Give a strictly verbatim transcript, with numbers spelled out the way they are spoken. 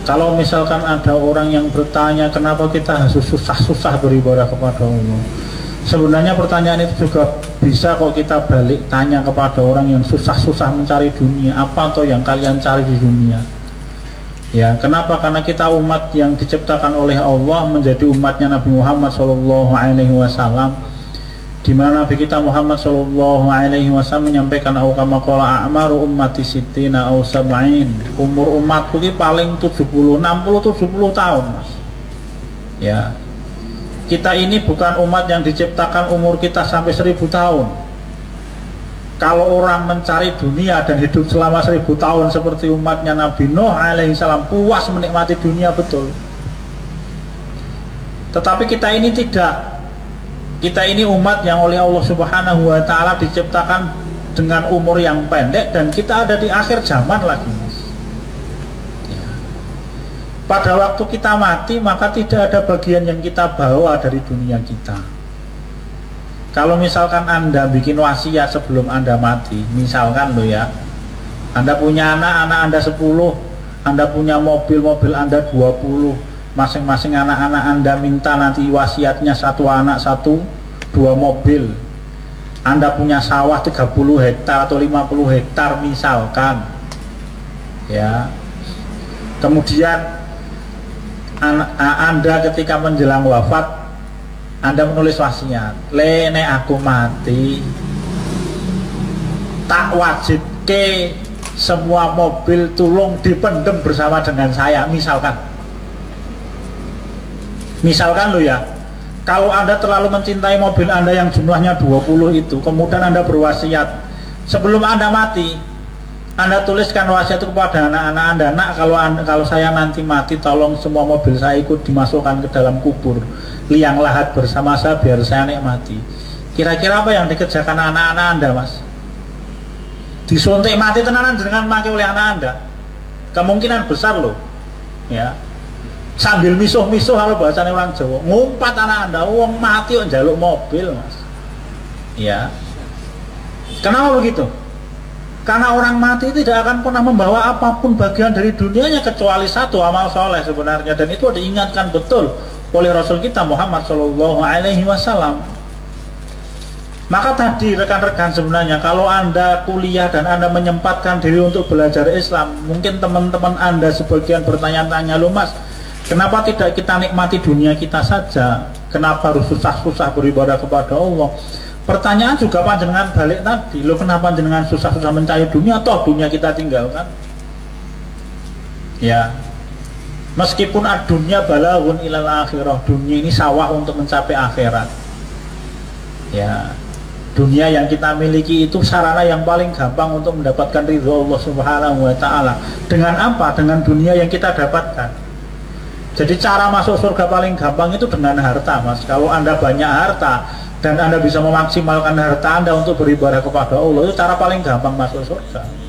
Kalau misalkan ada orang yang bertanya kenapa kita harus susah-susah beribadah kepada Allah, sebenarnya pertanyaan itu juga bisa kok kita balik tanya kepada orang yang susah-susah mencari dunia. Apa toh yang kalian cari di dunia? Ya, kenapa? Karena kita umat yang diciptakan oleh Allah menjadi umatnya Nabi Muhammad shallallahu alaihi wasallam, di mana Nabi kita Muhammad shallallahu alaihi wasallam menyampaikan kama qala a'maru ummati sittina aw sab'in, umur umatku ini paling tujuh puluh, enam puluh, tujuh puluh tahun, Mas. Ya. Kita ini bukan umat yang diciptakan umur kita sampai seribu tahun. Kalau orang mencari dunia dan hidup selama seribu tahun seperti umatnya Nabi Nuh alaihi salam, puas menikmati dunia betul. Tetapi kita ini tidak. Kita ini umat yang oleh Allah Subhanahu wa taala diciptakan dengan umur yang pendek, dan kita ada di akhir zaman lagi, Mas. Ya. Pada waktu kita mati, maka tidak ada bagian yang kita bawa dari dunia kita. Kalau misalkan Anda bikin wasiat sebelum Anda mati, misalkan lo ya, Anda punya anak, anak Anda sepuluh, Anda punya mobil, mobil Anda dua puluh, masing-masing anak-anak Anda minta nanti wasiatnya satu anak satu, dua mobil. Anda punya sawah tiga puluh hektar atau lima puluh hektar misalkan, ya. Kemudian Anda ketika menjelang wafat, Anda menulis wasiat, le nek aku mati tak wajib ke semua mobil tolong dipendem bersama dengan saya, misalkan. Misalkan lo ya, kalau Anda terlalu mencintai mobil Anda yang jumlahnya dua puluh itu, kemudian Anda berwasiat, sebelum Anda mati, Anda tuliskan wasiat itu kepada anak-anak Anda, nak kalau anda, kalau saya nanti mati, tolong semua mobil saya ikut dimasukkan ke dalam kubur, liang lahat bersama saya biar saya nikmati. Kira-kira apa yang dikerjakan anak-anak Anda, Mas? Disuntik mati tenanan dengan maki oleh anak Anda? Kemungkinan besar loh, ya. Sambil misuh-misuh kalau bahasanya orang Jawa, ngumpat anak Anda, uang mati kok njaluk mobil, Mas. Ya. Kenapa begitu? Karena orang mati tidak akan pernah membawa apapun bagian dari dunianya kecuali satu, amal soleh sebenarnya, dan itu diingatkan betul oleh Rasul kita Muhammad shallallahu alaihi wasallam. Maka tadi rekan-rekan, sebenarnya kalau Anda kuliah dan Anda menyempatkan diri untuk belajar Islam, mungkin teman-teman Anda sebagian bertanya-tanya, loh Mas, kenapa tidak kita nikmati dunia kita saja? Kenapa harus susah-susah beribadah kepada Allah? Pertanyaan juga panjenengan balik tadi, lo kenapa panjenengan susah-susah mencari dunia, toh dunia kita tinggalkan? Ya, meskipun dunia balaghun ilal akhirah, dunia ini sawah untuk mencapai akhirat. Ya, dunia yang kita miliki itu sarana yang paling gampang untuk mendapatkan ridho Allah Subhanahu wa taala. Dengan apa? Dengan dunia yang kita dapatkan. Jadi cara masuk surga paling gampang itu dengan harta, Mas. Kalau Anda banyak harta dan Anda bisa memaksimalkan harta Anda untuk beribadah kepada Allah, itu cara paling gampang masuk surga.